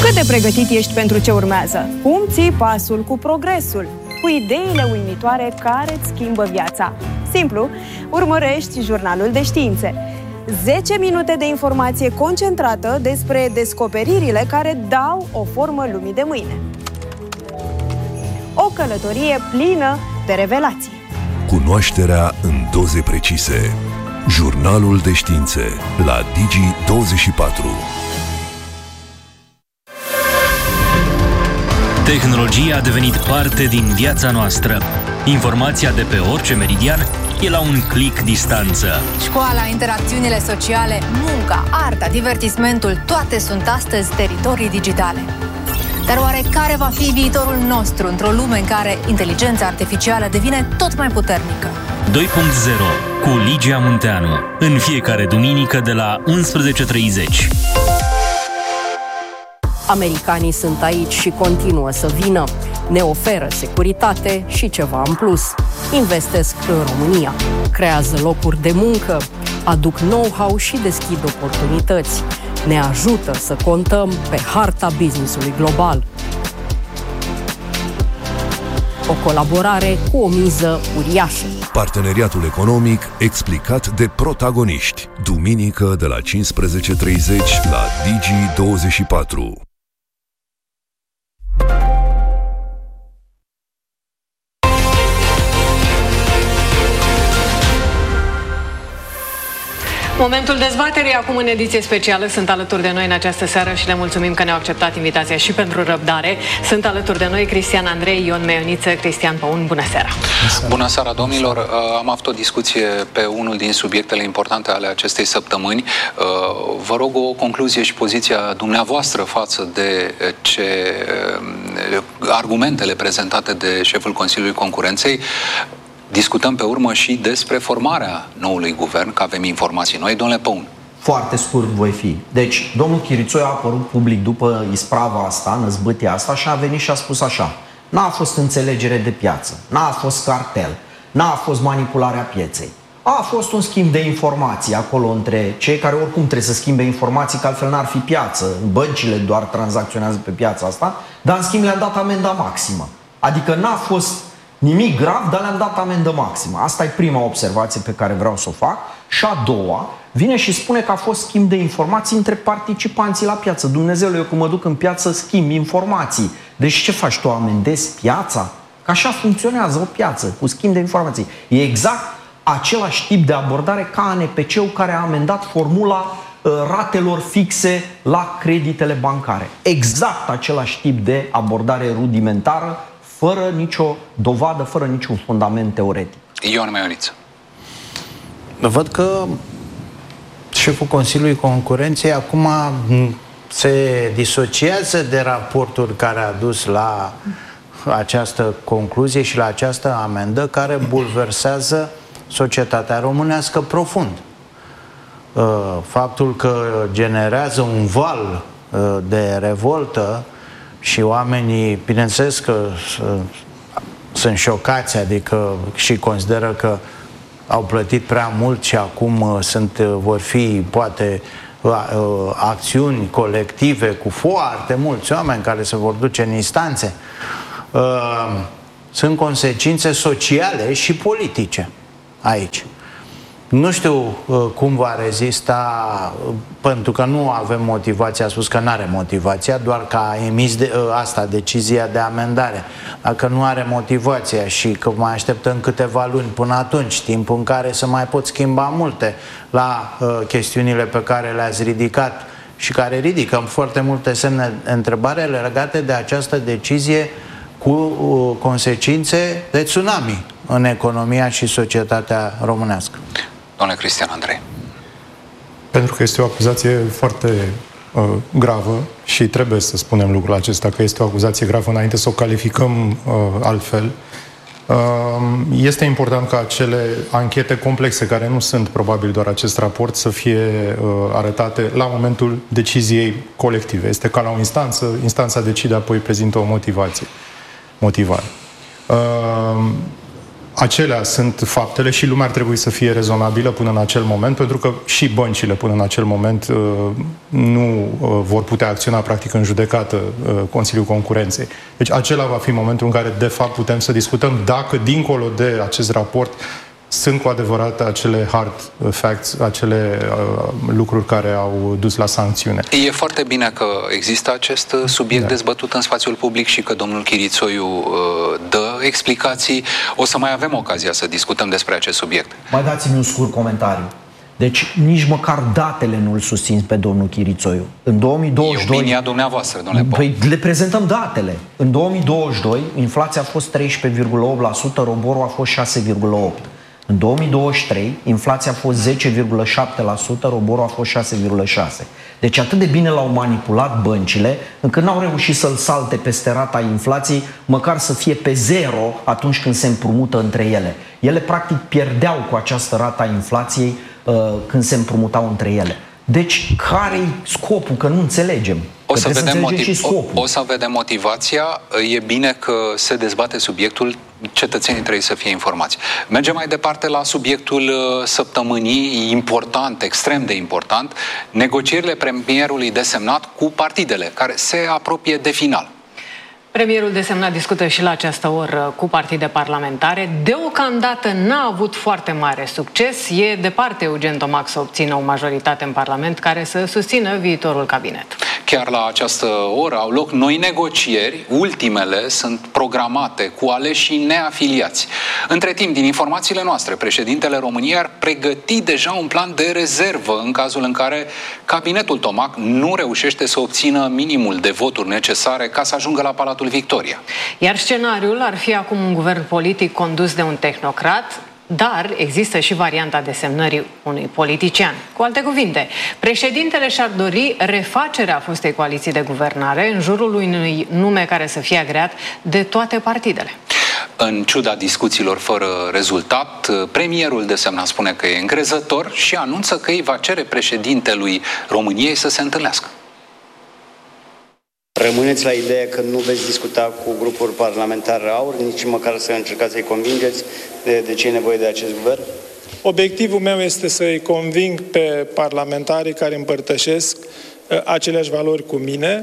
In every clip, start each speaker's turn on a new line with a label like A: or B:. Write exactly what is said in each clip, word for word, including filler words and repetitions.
A: Cât de pregătit ești pentru ce urmează? Cum ții pasul cu progresul? Cu ideile uimitoare care îți schimbă viața. Simplu, urmărești Jurnalul de Științe. zece minute de informație concentrată despre descoperirile care dau o formă lumii de mâine. O călătorie plină de revelații.
B: Cunoașterea în doze precise. Jurnalul de Științe la Digi douăzeci și patru.
C: Tehnologia a devenit parte din viața noastră. Informația de pe orice meridian e la un click distanță.
D: Școala, interacțiunile sociale, munca, arta, divertismentul, toate sunt astăzi teritorii digitale. Dar oare care va fi viitorul nostru într-o lume în care inteligența artificială devine tot mai puternică?
C: doi punct zero cu Ligia Munteanu. În fiecare duminică de la unsprezece și treizeci.
E: Americanii sunt aici și continuă să vină. Ne oferă securitate și ceva în plus. Investesc în România, creează locuri de muncă, aduc know-how și deschid oportunități. Ne ajută să contăm pe harta business-ului global. O colaborare cu o miză uriașă.
B: Parteneriatul economic explicat de protagoniști. Duminică de la cincisprezece și treizeci la Digi douăzeci și patru.
F: Momentul dezbaterii, acum în ediție specială, sunt alături de noi în această seară și le mulțumim că ne-au acceptat invitația și pentru răbdare. Sunt alături de noi Cristian Andrei, Ion Meioniță, Cristian Păun. Bună seara!
G: Bună seara, domnilor! Am avut o discuție pe unul din subiectele importante ale acestei săptămâni. Vă rog o concluzie și poziția dumneavoastră față de ce argumentele prezentate de șeful Consiliului Concurenței. Discutăm pe urmă și despre formarea noului guvern, că avem informații noi. Domnule Păun.
H: Foarte scurt voi fi. Deci, domnul Chirițoi a apărut public după isprava asta, năzbâtia asta, și a venit și a spus așa: n-a fost înțelegere de piață, n-a fost cartel, n-a fost manipularea pieței. A fost un schimb de informații acolo între cei care oricum trebuie să schimbe informații, că altfel n-ar fi piață. Băncile doar tranzacționează pe piața asta, dar în schimb le-a dat amenda maximă. Adică n-a fost nimic grav, dar le-am dat amendă maximă. Asta e prima observație pe care vreau să o fac. Și a doua, vine și spune că a fost schimb de informații între participanții la piață. Dumnezeule, eu când mă duc în piață schimb informații. Deci ce faci tu, amendezi piața? Că așa funcționează o piață, cu schimb de informații. E exact același tip de abordare ca A N P C-ul care a amendat formula uh, ratelor fixe la creditele bancare. Exact același tip de abordare rudimentară, fără nicio dovadă, fără niciun fundament teoretic.
G: Ion Meioniță.
I: Văd că șeful Consiliului Concurenței acum se disociază de raportul care a dus la această concluzie și la această amendă care bulversează societatea românească profund. Faptul că generează un val de revoltă și oamenii, bineînțeles că sunt șocați, adică și consideră că au plătit prea mult și acum sunt, vor fi, poate, acțiuni colective cu foarte mulți oameni care se vor duce în instanțe. Sunt consecințe sociale și politice aici. Nu știu uh, cum va rezista, uh, pentru că nu avem motivația, a spus că nu are motivația, doar că a emis de, uh, asta, decizia de amendare. Dacă nu are motivația și că mai așteptăm câteva luni până atunci, timp în care să mai pot schimba multe la uh, chestiunile pe care le-ați ridicat și care ridicăm foarte multe semne întrebare legate de această decizie cu uh, consecințe de tsunami în economia și societatea românească.
G: Domnule Cristian Andrei.
J: Pentru că este o acuzație foarte uh, gravă și trebuie să spunem lucrul acesta, că este o acuzație gravă înainte să o calificăm uh, altfel. Uh, este important ca acele anchete complexe, care nu sunt probabil doar acest raport, să fie uh, arătate la momentul deciziei colective. Este ca la o instanță, instanța decide, apoi prezintă o motivație. Motivare. Uh, acelea sunt faptele și lumea ar trebui să fie rezonabilă până în acel moment, pentru că și băncile până în acel moment uh, nu uh, vor putea acționa practic în judecată uh, Consiliul Concurenței. Deci acela va fi momentul în care de fapt putem să discutăm dacă dincolo de acest raport sunt cu adevărat acele hard facts, acele uh, lucruri care au dus la sancțiune.
G: E foarte bine că există acest subiect da. dezbătut în spațiul public și că domnul Chirițoiu uh, dă explicații. O să mai avem ocazia să discutăm despre acest subiect.
H: Mai dați-mi un scurt comentariu. Deci nici măcar datele nu îl susțin pe domnul Chirițoiu. În două mii douăzeci și doi...
G: E opinia dumneavoastră, domnule Pău.
H: Păi le prezentăm datele. În două mii douăzeci și doi inflația a fost treisprezece virgulă opt la sută, roborul a fost șase virgulă opt la sută. În două mii douăzeci și trei, inflația a fost zece virgulă șapte la sută, roborul a fost șase virgulă șase la sută. Deci atât de bine l-au manipulat băncile, încât n-au reușit să-l salte peste rata inflației, măcar să fie pe zero atunci când se împrumută între ele. Ele practic pierdeau cu această rata inflației uh, când se împrumutau între ele. Deci care-i scopul? Că nu înțelegem.
G: O să,
H: să
G: vedem motiv- o, o să vedem motivația. E bine că se dezbate subiectul, cetățenii trebuie să fie informați. Mergem mai departe la subiectul săptămânii, important, extrem de important, negocierile premierului desemnat cu partidele, care se apropie de final.
F: Premierul desemnat discută și la această oră cu partide parlamentare. Deocamdată n-a avut foarte mare succes. E departe Eugen Tomac să obțină o majoritate în Parlament care să susțină viitorul cabinet.
G: Chiar la această oră au loc noi negocieri. Ultimele sunt programate cu aleșii neafiliați. Între timp, din informațiile noastre, președintele României ar pregăti deja un plan de rezervă în cazul în care cabinetul Tomac nu reușește să obțină minimul de voturi necesare ca să ajungă la Palatul Victoria.
F: Iar scenariul ar fi acum un guvern politic condus de un tehnocrat, dar există și varianta desemnării unui politician. Cu alte cuvinte, președintele și-ar dori refacerea fostei coaliții de guvernare în jurul unui nume care să fie agreat de toate partidele.
G: În ciuda discuțiilor fără rezultat, premierul desemnat spune că e încrezător și anunță că îi va cere președintelui României să se întâlnească.
K: Rămâneți la ideea că nu veți discuta cu grupul parlamentar AUR, nici măcar să încercați să-i convingeți de, de ce e nevoie de acest guvern?
L: Obiectivul meu este să-i conving pe parlamentarii care împărtășesc uh, aceleași valori cu mine,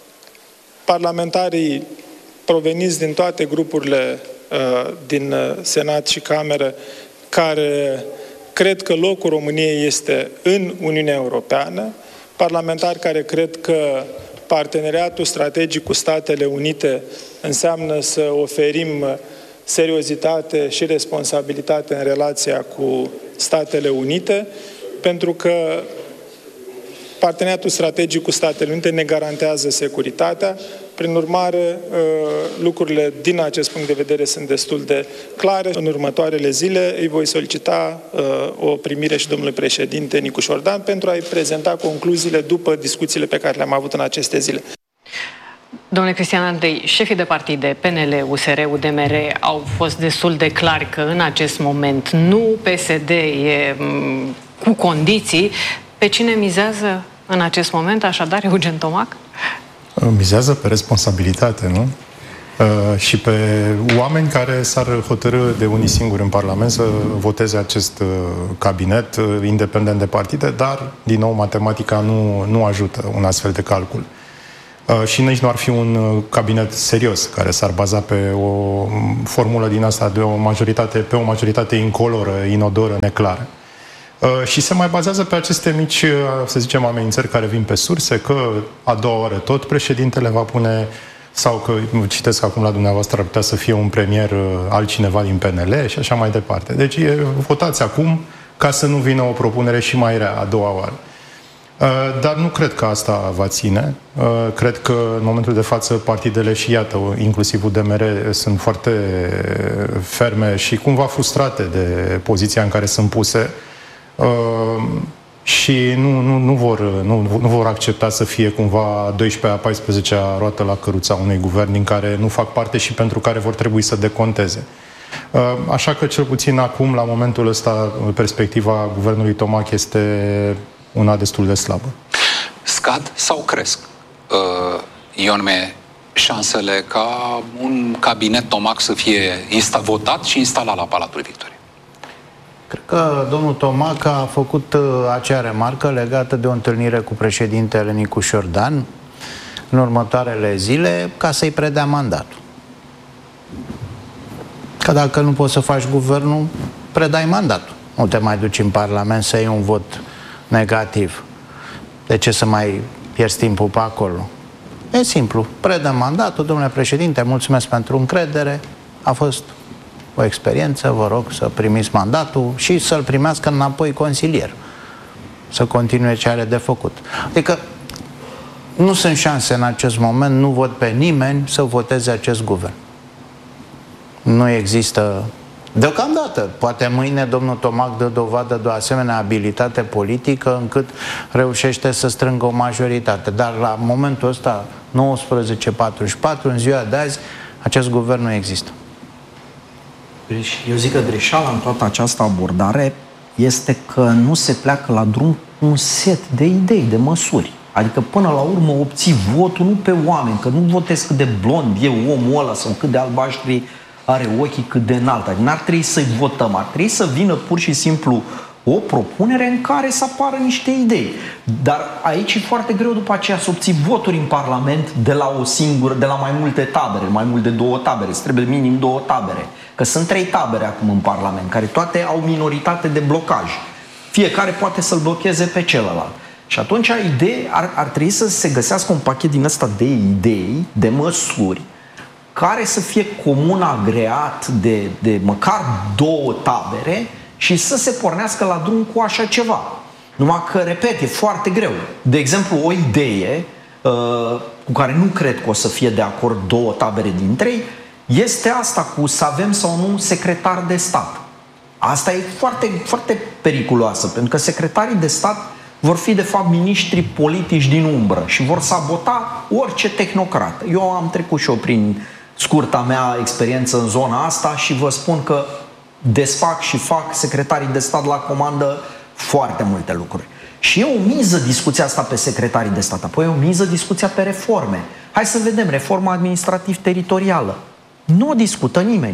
L: parlamentarii proveniți din toate grupurile uh, din Senat și Cameră, care cred că locul României este în Uniunea Europeană, parlamentari care cred că parteneriatul strategic cu Statele Unite înseamnă să oferim seriozitate și responsabilitate în relația cu Statele Unite, pentru că parteneriatul strategic cu Statele Unite ne garantează securitatea. Prin urmare, lucrurile din acest punct de vedere sunt destul de clare. În următoarele zile îi voi solicita o primire și domnului președinte Nicu Șordan pentru a-i prezenta concluziile după discuțiile pe care le-am avut în aceste zile.
F: Domnule Cristian Andrei, șefii de partide P N L, U S R, U D M R au fost destul de clari că în acest moment nu P S D e cu condiții. Pe cine mizează în acest moment, așadar, Eugen Tomac?
J: Mizează pe responsabilitate, nu? Uh, și pe oameni care s-ar hotărâ de unii singuri în Parlament să voteze acest uh, cabinet, uh, independent de partide, dar, din nou, matematica nu, nu ajută un astfel de calcul. Uh, și nici nu ar fi un uh, cabinet serios, care s-ar baza pe o formulă din asta de o majoritate, pe o majoritate incoloră, inodoră, neclară. Uh, și se mai bazează pe aceste mici, uh, să zicem, amenințări care vin pe surse, că a doua oară tot președintele va pune, sau că, citesc acum la dumneavoastră, ar putea să fie un premier uh, altcineva din P N L și așa mai departe. Deci e, votați acum ca să nu vină o propunere și mai rea a doua oară. Uh, dar nu cred că asta va ține. Uh, cred că în momentul de față partidele și iată, inclusiv U D M R, sunt foarte ferme și cumva frustrate de poziția în care sunt puse. Uh, și nu, nu, nu, vor, nu, nu vor accepta să fie cumva a douăsprezecea, a paisprezecea roată la căruța unui guvern din care nu fac parte și pentru care vor trebui să deconteze. Uh, așa că, cel puțin acum, la momentul ăsta, perspectiva guvernului Tomac este una destul de slabă.
G: Scad sau cresc? Uh, Ion Me șansele ca un cabinet Tomac să fie insta- votat și instalat la Palatul Victoriei?
I: Cred că domnul Tomac a făcut acea remarcă legată de o întâlnire cu președintele Nicu Șordan în următoarele zile ca să-i predea mandatul. Că dacă nu poți să faci guvernul, predai mandatul. Nu te mai duci în Parlament să iei un vot negativ. De ce să mai pierzi timpul pe acolo? E simplu. Predă mandatul, domnule președinte, mulțumesc pentru încredere. A fost o experiență, vă rog să primiți mandatul și să-l primească înapoi consilier. Să continue ce are de făcut. Adică nu sunt șanse în acest moment, nu văd pe nimeni să voteze acest guvern. Nu există... Deocamdată, poate mâine domnul Tomac dă dovadă de o asemenea abilitate politică încât reușește să strângă o majoritate. Dar la momentul ăsta, nouăsprezece patruzeci și patru, în ziua de azi, acest guvern nu există.
H: Eu zic că greșeala în toată această abordare este că nu se pleacă la drum un set de idei, de măsuri. Adică până la urmă obții votul nu pe oameni, că nu votezi cât de blond e omul ăla sau cât de albaștri are ochii, cât de înalt. Adică n-ar trebui să-i votăm, ar trebui să vină pur și simplu o propunere în care să apară niște idei. Dar aici e foarte greu după aceea să obții voturi în Parlament de la o singură, de la mai multe tabere, mai mult de două tabere. Îți trebuie minim două tabere. Că sunt trei tabere acum în Parlament, care toate au minoritate de blocaj. Fiecare poate să-l blocheze pe celălalt. Și atunci idei, ar, ar trebui să se găsească un pachet din ăsta de idei, de măsuri, care să fie comun agreat de, de măcar două tabere și să se pornească la drum cu așa ceva. Numai că, repet, e foarte greu. De exemplu, o idee uh, cu care nu cred că o să fie de acord două tabere din trei este asta cu să avem sau nu secretar de stat. Asta e foarte, foarte periculoasă, pentru că secretarii de stat vor fi, de fapt, miniștri politici din umbră și vor sabota orice tehnocrat. Eu am trecut și eu prin scurta mea experiență în zona asta și vă spun că desfac și fac secretarii de stat la comandă foarte multe lucruri. Și e o miză discuția asta pe secretarii de stat, apoi e o miză discuția pe reforme. Hai să vedem, reforma administrativ-teritorială. Nu o discută nimeni.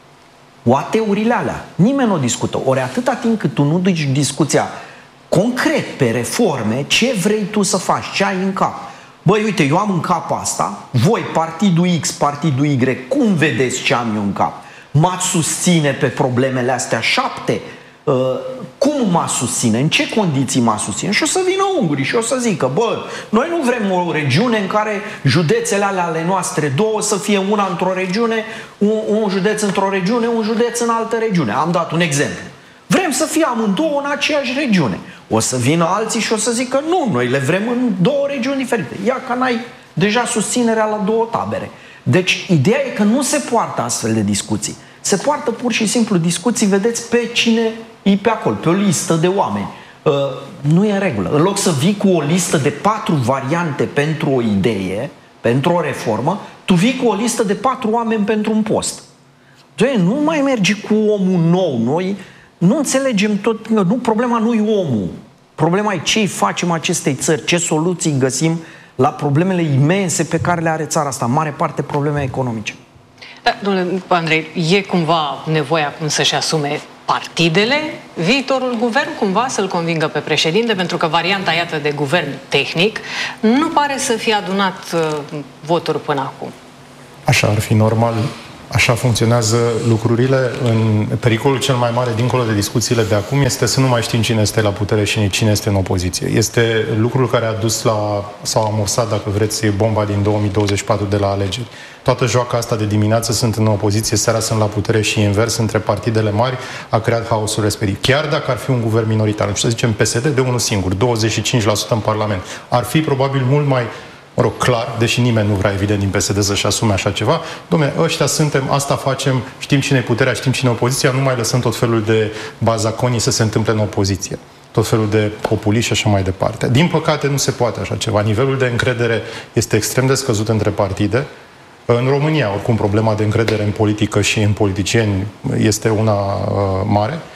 H: O A T-urile alea, nimeni nu o discută. Ori atâta timp cât tu nu duci discuția concret pe reforme, ce vrei tu să faci, ce ai în cap. Băi, uite, eu am în cap asta, voi, partidul X, partidul Y, cum vedeți ce am eu în cap? M-ați susține pe problemele astea șapte? Uh, cum m-ați susține? În ce condiții m-ați susține? Și o să vină ungurii și o să zică, bă, noi nu vrem o regiune în care județele alea ale noastre două să fie una într-o regiune, un, un județ într-o regiune, un județ în altă regiune. Am dat un exemplu. Vrem să fie amândouă în aceeași regiune. O să vină alții și o să zică, nu, noi le vrem în două regiuni diferite. Ia că n-ai deja susținerea la două tabere. Deci, ideea e că nu se poartă astfel de discuții. Se poartă pur și simplu discuții, vedeți, pe cine e pe acolo, pe o listă de oameni. Uh, nu e în regulă. În loc să vii cu o listă de patru variante pentru o idee, pentru o reformă, tu vii cu o listă de patru oameni pentru un post. Doamne, nu mai mergi cu omul nou. Noi nu înțelegem tot, nu, problema nu e omul. Problema e ce facem acestei țări, ce soluții găsim la problemele imense pe care le are țara asta, în mare parte probleme economice.
F: Da, domnule Andrei, e cumva nevoia acum să-și asume partidele viitorul guvern, cumva să-l convingă pe președinte, pentru că varianta, iată, de guvern tehnic nu pare să fie adunat uh, voturi până acum.
J: Așa ar fi normal. Așa funcționează lucrurile. În pericolul cel mai mare, dincolo de discuțiile de acum, este să nu mai știm cine este la putere și cine este în opoziție. Este lucrul care a dus la, sau a amorsat, dacă vreți, bomba din două mii douăzeci și patru de la alegeri. Toată joaca asta de dimineață sunt în opoziție, seara sunt la putere și invers între partidele mari, a creat haosul respectiv. Chiar dacă ar fi un guvern minoritar, să zicem P S D de unul singur, douăzeci și cinci la sută în Parlament, ar fi probabil mult mai, mă rog, clar, deși nimeni nu vrea, evident, din P S D să-și asume așa ceva. Dom'le, ăștia suntem, asta facem, știm cine e puterea, știm cine e opoziția, nu mai lăsăm tot felul de bazaconii să se întâmple în opoziție. Tot felul de populiști și așa mai departe. Din păcate, nu se poate așa ceva. Nivelul de încredere este extrem de scăzut între partide. În România, oricum, problema de încredere în politică și în politicieni este una uh, mare.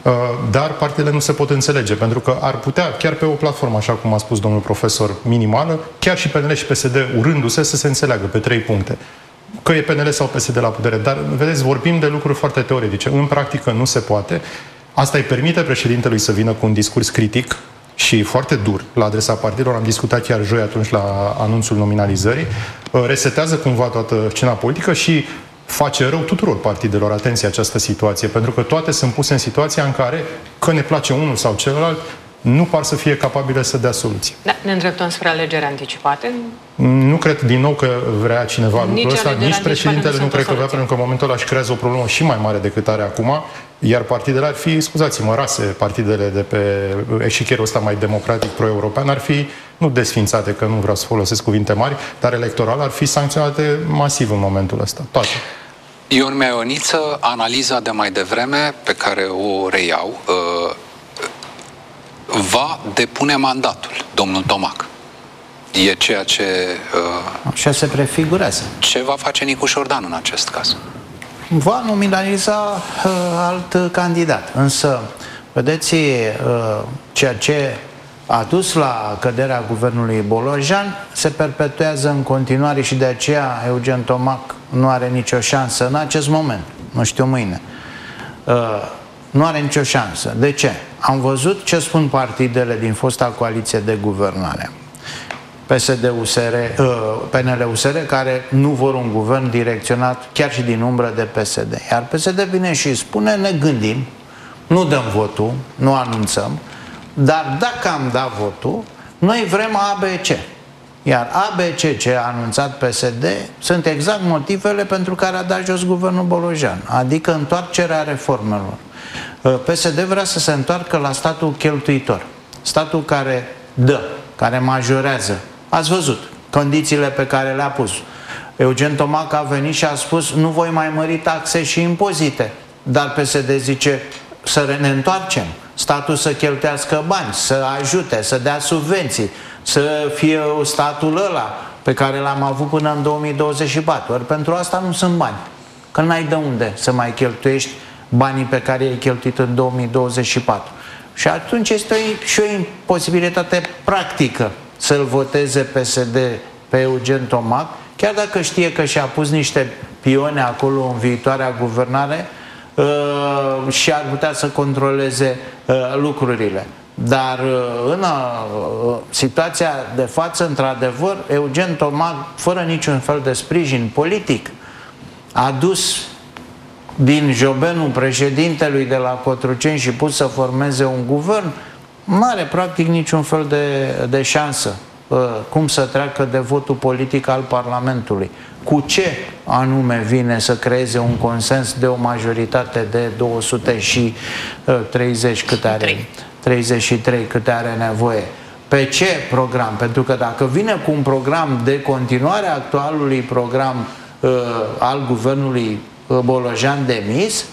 J: dar partidele nu se pot înțelege, pentru că ar putea, chiar pe o platformă, așa cum a spus domnul profesor, minimală, chiar și P N L și P S D urându-se să se înțeleagă pe trei puncte. Că e P N L sau P S D la putere, dar, vedeți, vorbim de lucruri foarte teoretice. În practică nu se poate. Asta îi permite președintelui să vină cu un discurs critic și foarte dur la adresa partidelor. Am discutat chiar joi atunci la anunțul nominalizării. Resetează cumva toată scena politică și face rău tuturor partidelor, atenție, această situație, pentru că toate sunt puse în situația în care, că ne place unul sau celălalt, nu par să fie capabile să dea soluții.
F: Da, ne îndreptăm spre alegeri anticipate?
J: Nu cred din nou că vrea cineva
F: Nici
J: lucrul ăsta, nici președintele nu, nu cred că vrea, pentru că în momentul ăla își creează o problemă și mai mare decât are acum, iar partidele ar fi, scuzați-mă, rase, partidele de pe eșichierul ăsta mai democratic pro-european ar fi, nu desfințate, că nu vreau să folosesc cuvinte mari, dar electoral ar fi sancționate masiv în momentul ăsta, toate.
G: Ion Meioniță, analiza de mai devreme, pe care o reiau, va depune mandatul, domnul Tomac. E ceea ce...
I: Așa se prefigurează.
G: Ce va face Nicu Șordan în acest caz?
I: Va nominaliza uh, alt candidat. Însă, vedeți, uh, ceea ce a dus la căderea guvernului Bolojan se perpetuează în continuare și de aceea Eugen Tomac nu are nicio șansă în acest moment. Nu știu mâine. Uh, nu are nicio șansă. De ce? Am văzut ce spun partidele din fosta coaliție de guvernare. P S D U S R, P N L U S R, care nu vor un guvern direcționat chiar și din umbră de P S D. Iar P S D vine și spune, ne gândim, nu dăm votul, nu anunțăm, dar dacă am dat votul, noi vrem A B C. Iar A B C, ce a anunțat P S D, sunt exact motivele pentru care a dat jos guvernul Bolojan, adică întoarcerea reformelor. P S D vrea să se întoarcă la statul cheltuitor, statul care dă, care majorează. Ați văzut condițiile pe care le-a pus. Eugen Tomac a venit și a spus, nu voi mai mări taxe și impozite, dar P S D zice să ne întoarcem, statul să cheltuiască bani, să ajute, să dea subvenții, să fie statul ăla pe care l-am avut până în două mii douăzeci și patru. Ori pentru asta nu sunt bani, că n-ai de unde să mai cheltuiești banii pe care i-ai cheltuit în două mii douăzeci și patru. Și atunci este o, și o imposibilitate practică să-l voteze P S D pe Eugen Tomac, chiar dacă știe că și-a pus niște pione acolo în viitoarea guvernare uh, și ar putea să controleze uh, lucrurile. Dar uh, în uh, situația de față, într-adevăr, Eugen Tomac, fără niciun fel de sprijin politic, a dus din jobenul președintelui de la Cotroceni și pus să formeze un guvern, nu are practic niciun fel de, de șansă uh, cum să treacă de votul politic al Parlamentului. Cu ce anume vine să creeze un consens de o majoritate de două sute treizeci câte are, treizeci și trei câte are nevoie? Pe ce program? Pentru că dacă vine cu un program de continuare a actualului program uh, al guvernului Bolojan demis,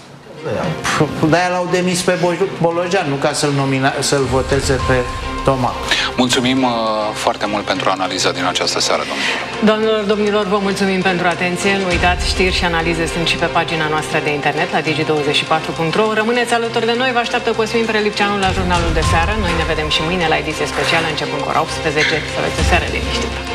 I: de-aia l-au demis pe Bolojan, nu ca să-l să-l voteze pe Tomac.
G: Mulțumim uh, foarte mult pentru analiza din această seară, domnilor.
F: Doamnelor, domnilor, vă mulțumim pentru atenție. Nu uitați, știri și analize sunt și pe pagina noastră de internet la digi douăzeci și patru punct ro. Rămâneți alături de noi, vă așteaptă Cosmin Prelipceanu la jurnalul de seară. Noi ne vedem și mâine la ediție specială, începând cu ora optsprezece. Să aveți o seară liniștită.